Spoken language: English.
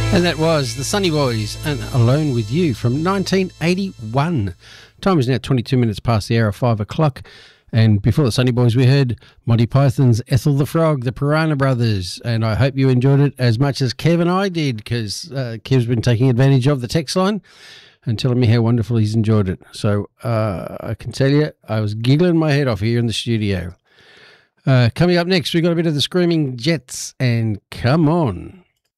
And that was the Sunny Boys and Alone With You from 1981. Time is now 22 minutes past the hour of 5 o'clock. And before the Sunny Boys, we heard Monty Python's Ethel the Frog, the Piranha Brothers. And I hope you enjoyed it as much as Kev and I did, because Kev's been taking advantage of the text line and telling me how wonderful he's enjoyed it. So I can tell you, I was giggling my head off here in the studio. Coming up next, we've got a bit of the Screaming Jets, and Come On.